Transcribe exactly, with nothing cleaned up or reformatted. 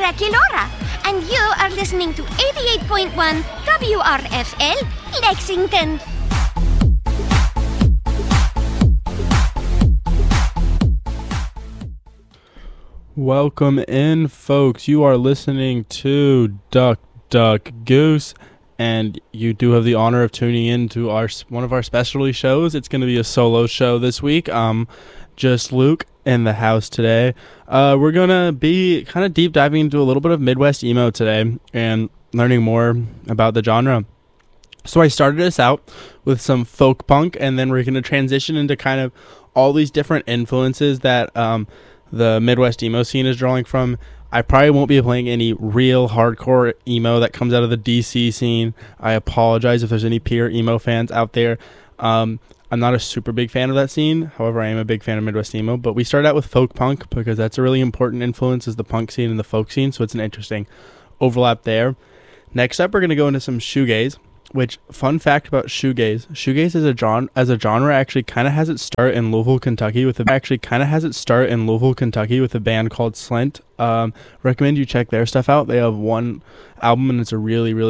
Ricky Laura, and you are listening to eighty-eight point one W R F L, Lexington. Welcome in, folks. You are listening to Duck Duck Goose, and you do have the honor of tuning in to our one of our specialty shows. It's going to be a solo show this week. Um, just Luke in the house today. Uh, we're going to be kind of deep diving into a little bit of Midwest emo today and learning more about the genre. So I started this out with some folk punk, and then we're going to transition into kind of all these different influences that um, the Midwest emo scene is drawing from. I probably won't be playing any real hardcore emo that comes out of the D C scene. I apologize if there's any pure emo fans out there. Um, I'm not a super big fan of that scene. However, I am a big fan of Midwest emo. But we started out with folk punk because that's a really important influence, is the punk scene and the folk scene. So it's an interesting overlap there. Next up, we're going to go into some shoegaze. Which, fun fact about shoegaze, shoegaze as a genre, as a genre actually kind of has its start in Louisville, Kentucky with a, actually kind of has its start in Louisville, Kentucky with a band called Slint. Um, recommend you check their stuff out. They have one album and it's a really, really